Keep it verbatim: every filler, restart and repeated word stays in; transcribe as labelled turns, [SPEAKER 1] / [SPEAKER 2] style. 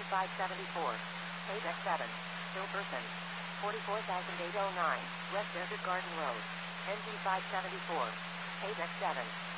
[SPEAKER 1] five seventy-four. eight X seven. Hilberson. forty-four thousand eight hundred nine. West Desert Garden Road. N G five seventy-four. eight X seven.